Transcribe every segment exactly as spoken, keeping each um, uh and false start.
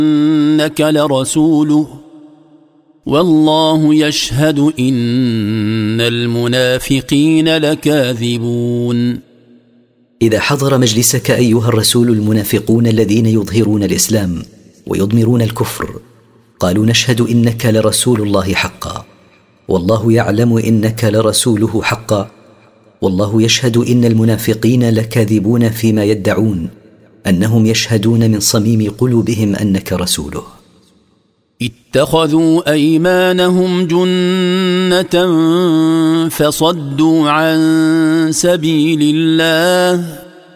إنك لرسوله والله يشهد إن المنافقين لكاذبون. إذا حضر مجلسك أيها الرسول المنافقون الذين يظهرون الإسلام ويضمرون الكفر قالوا نشهد إنك لرسول الله حقا، والله يعلم إنك لرسوله حقا، والله يشهد إن المنافقين لكاذبون فيما يدعون أنهم يشهدون من صميم قلوبهم أنك رسوله. اتخذوا أيمانهم جنة فصدوا عن سبيل الله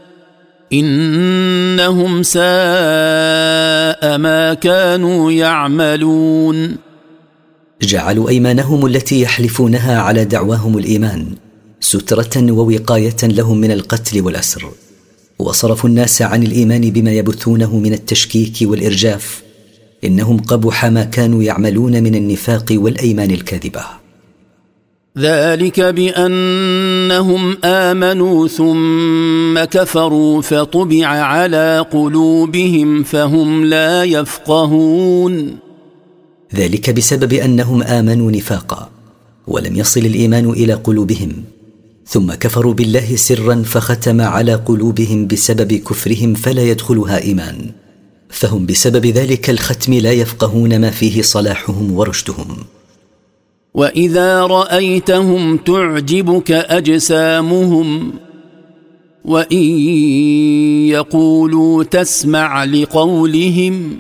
إنهم ساء ما كانوا يعملون. جعلوا أيمانهم التي يحلفونها على دعواهم الإيمان سترة ووقاية لهم من القتل والأسر، وصرفوا الناس عن الإيمان بما يبثونه من التشكيك والإرجاف، إنهم قبح ما كانوا يعملون من النفاق والأيمان الكاذبة. ذلك بأنهم آمنوا ثم كفروا فطبع على قلوبهم فهم لا يفقهون. ذلك بسبب أنهم آمنوا نفاقا ولم يصل الإيمان إلى قلوبهم، ثم كفروا بالله سرا فختم على قلوبهم بسبب كفرهم فلا يدخلها إيمان، فهم بسبب ذلك الختم لا يفقهون ما فيه صلاحهم ورشدهم. وإذا رأيتهم تعجبك أجسامهم وإن يقولوا تسمع لقولهم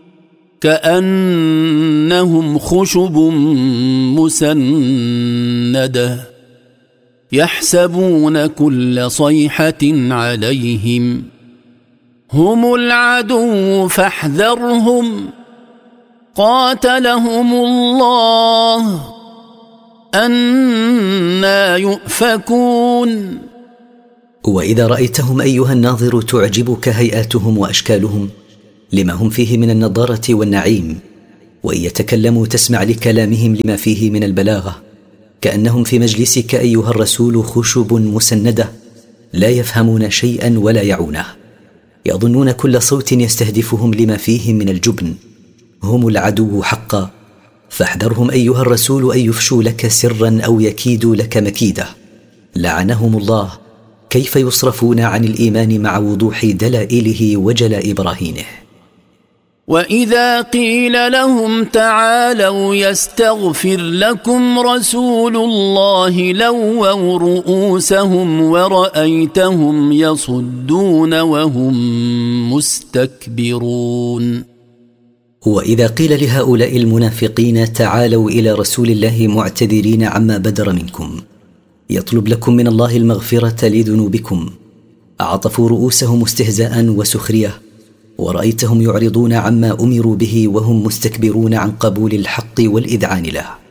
كأنهم خشب مسندة يحسبون كل صيحة عليهم هم العدو فاحذرهم قاتلهم الله أنى يؤفكون. وإذا رأيتهم أيها الناظر تعجبك هيئاتهم وأشكالهم لما هم فيه من النضارة والنعيم، وإن يتكلموا تسمع لكلامهم لما فيه من البلاغة، كأنهم في مجلسك أيها الرسول خشب مسندة لا يفهمون شيئا ولا يعونه، يظنون كل صوت يستهدفهم لما فيه من الجبن، هم العدو حقا، فاحذرهم أيها الرسول أن يفشوا لك سرا أو يكيدوا لك مكيدة، لعنهم الله. كيف يصرفون عن الإيمان مع وضوح دلائله وجلاء براهينه؟ وإذا قيل لهم تعالوا يستغفر لكم رسول الله لووا رؤوسهم ورأيتهم يصدون وهم مستكبرون. وإذا قيل لهؤلاء المنافقين تعالوا إلى رسول الله معتذرين عما بدر منكم يطلب لكم من الله المغفرة لذنوبكم، عطفوا رؤوسهم استهزاء وسخرية، ورأيتهم يعرضون عما أمروا به وهم مستكبرون عن قبول الحق والإذعان له.